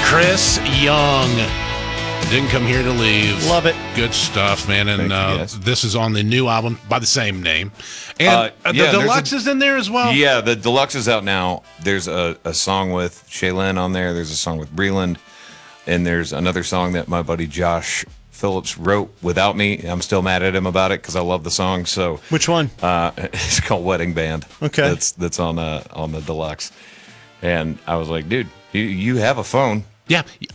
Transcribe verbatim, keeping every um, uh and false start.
Chris Young. Didn't come here to leave. Love it. Good stuff, man. And Thank you, uh, this is on the new album by the same name. And Uh, uh, the yeah, there's deluxe a- is in there as well. Yeah, the deluxe is out now. There's a, a song with Shaylin on there. There's a song with Breland. And there's another song that my buddy Josh Phillips wrote without me. I'm still mad at him about it because I love the song. So Which one? Uh, it's called Wedding Band. Okay. That's that's on uh, on the deluxe. And I was like, dude, you, you have a phone. Yeah.